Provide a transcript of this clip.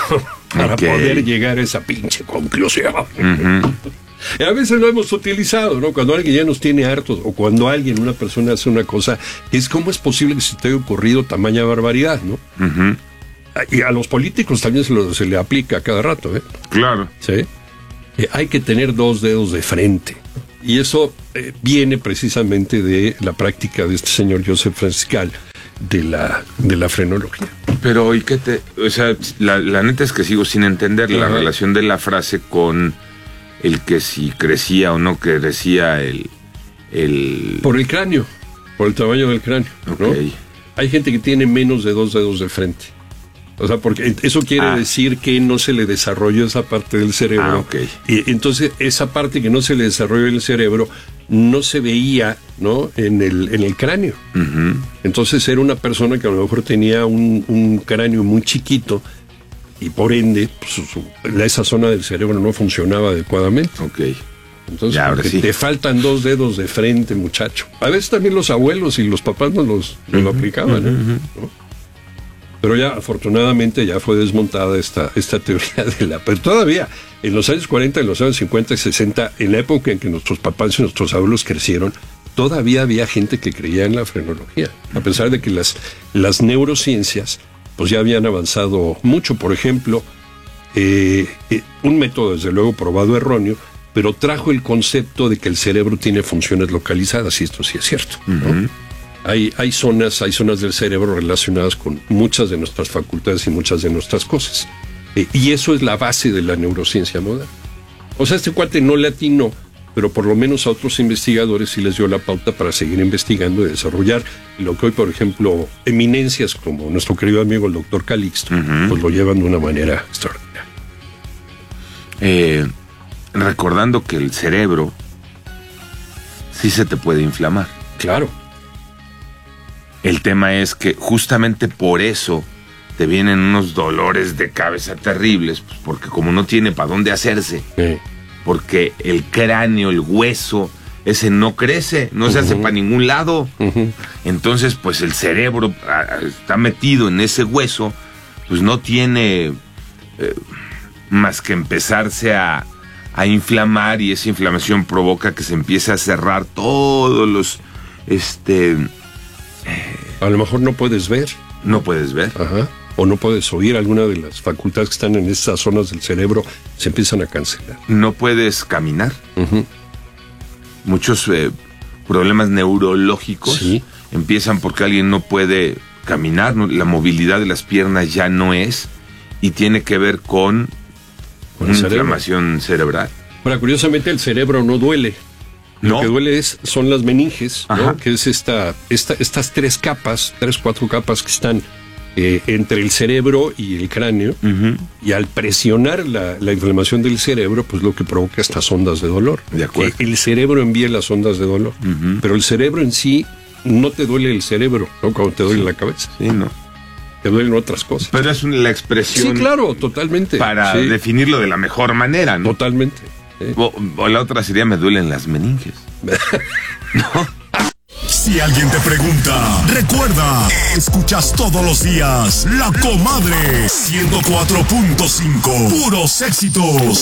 para poder llegar a esa pinche conclusión. Y a veces lo hemos utilizado, ¿no? Cuando alguien ya nos tiene hartos, o cuando una persona hace una cosa, es cómo es posible que se te haya ocurrido tamaña barbaridad, ¿no? Y a los políticos también se le aplica a cada rato, ¿eh? Claro. Sí. Hay que tener 2 dedos de frente. Y eso viene precisamente de la práctica de este señor Joseph Franciscal de la frenología. Pero, ¿y qué o sea, la neta es que sigo sin entender la relación de la frase con el que si crecía o no crecía el... Por el cráneo, por el tamaño del cráneo, ¿no? Hay gente que tiene menos de 2 dedos de frente. O sea, porque eso quiere decir que no se le desarrolló esa parte del cerebro. Y entonces esa parte que no se le desarrolló en el cerebro no se veía, ¿no? en el cráneo. Entonces era una persona que a lo mejor tenía un cráneo muy chiquito y por ende pues, esa zona del cerebro no funcionaba adecuadamente. Entonces te faltan 2 dedos de frente, muchacho. A veces también los abuelos y los papás nos lo aplicaban, ¿no? Pero ya, afortunadamente, ya fue desmontada esta teoría pero todavía, en los años 40, en los años 50 y 60, en la época en que nuestros papás y nuestros abuelos crecieron, todavía había gente que creía en la frenología, a pesar de que las neurociencias, pues ya habían avanzado mucho. Por ejemplo, un método, desde luego, probado erróneo, pero trajo el concepto de que el cerebro tiene funciones localizadas, y esto sí es cierto, ¿no? Hay zonas del cerebro relacionadas con muchas de nuestras facultades y muchas de nuestras cosas. Y eso es la base de la neurociencia moderna. O sea, este cuate no le atinó, pero por lo menos a otros investigadores sí les dio la pauta para seguir investigando y desarrollar lo que hoy, por ejemplo, eminencias como nuestro querido amigo el doctor Calixto, pues lo llevan de una manera extraordinaria. Recordando que el cerebro sí se te puede inflamar. Claro. El tema es que justamente por eso te vienen unos dolores de cabeza terribles, pues porque como no tiene para dónde hacerse, porque el cráneo, el hueso, ese no crece, no se hace para ningún lado. Entonces, pues el cerebro está metido en ese hueso, pues no tiene más que empezarse a inflamar, y esa inflamación provoca que se empiece a cerrar todos los... A lo mejor no puedes ver. No puedes ver. O no puedes oír. Alguna de las facultades que están en estas zonas del cerebro se empiezan a cancelar. No puedes caminar. Muchos problemas neurológicos empiezan porque alguien no puede caminar, la movilidad de las piernas ya no es, y tiene que ver con una inflamación cerebral. Ahora, curiosamente, el cerebro no duele. Lo que duele son las meninges, ¿no? Que es estas 4 capas que están entre el cerebro y el cráneo, y al presionar la inflamación del cerebro, pues lo que provoca estas ondas de dolor. De acuerdo. Que el cerebro envía las ondas de dolor, pero el cerebro en sí no te duele el cerebro, ¿no? Cuando te duele la cabeza. Sí, no. Te duelen otras cosas. Pero es la expresión. Sí, claro, totalmente. Para definirlo de la mejor manera, ¿no? Totalmente. O la otra sería: me duelen las meninges. ¿No? Si alguien te pregunta, recuerda, escuchas todos los días La Comadre 104.5, puros éxitos.